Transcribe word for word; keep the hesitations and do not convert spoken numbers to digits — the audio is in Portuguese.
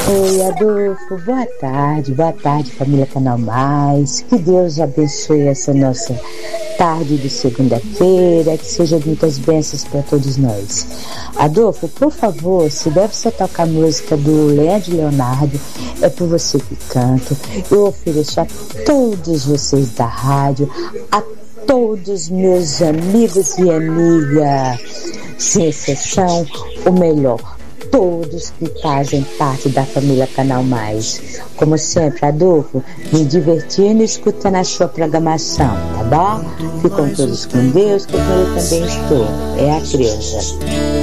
Oi, Adolfo, boa tarde, boa tarde, família Canal Mais. Que Deus abençoe essa nossa tarde de segunda-feira, que seja muitas bênçãos para todos nós. Adolfo, por favor, se deve você tocar a música do Leandro Leonardo, é por você que canto. Eu ofereço a todos vocês da rádio, a todos meus amigos e amigas, sem exceção, o melhor. Todos que fazem parte da família Canal Mais. Como sempre, Adolfo, me divertindo e escutando a sua programação, tá bom? Ficam todos com Deus, que eu também estou. É a Creuza.